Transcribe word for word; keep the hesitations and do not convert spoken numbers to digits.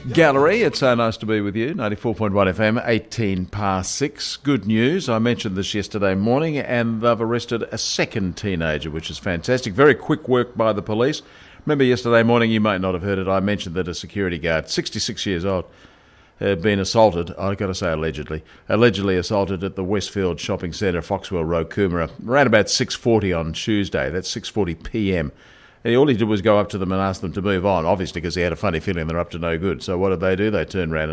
Gallery, it's so nice to be with you. ninety-four point one F M, eighteen past six. Good news. I mentioned this yesterday morning, and they've arrested a second teenager, which is fantastic. Very quick work by the police. Remember yesterday morning, you might not have heard it, I mentioned that a security guard, sixty-six years old, had been assaulted, I've got to say allegedly, allegedly assaulted at the Westfield Shopping Centre, Foxwell Road, Coomera, around about six forty on Tuesday. That's six forty p m. And all he did was go up to them and ask them to move on, obviously because he had a funny feeling they're up to no good. So what did they do? They turned around